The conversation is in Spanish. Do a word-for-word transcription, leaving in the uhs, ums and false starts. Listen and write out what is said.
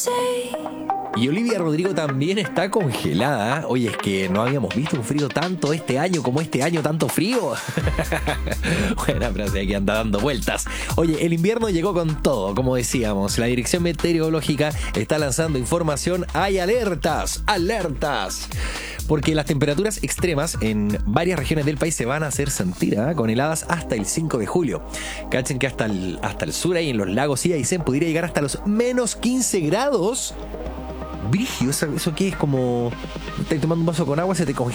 Y Olivia Rodrigo también está congelada. Oye, es que no habíamos visto un frío tanto este año como este año, tanto frío. Buena frase que anda dando vueltas. Oye, el invierno llegó con todo, como decíamos. La Dirección Meteorológica está lanzando información. Hay alertas, alertas. Porque las temperaturas extremas en varias regiones del país se van a hacer sentir, ¿eh? Con heladas hasta el cinco de julio. Cachen que hasta el, hasta el sur, ahí en los lagos y Aysén, podría llegar hasta los menos quince grados. Brígido, ¿eso, eso qué es? Como estás tomando un vaso con agua, se te,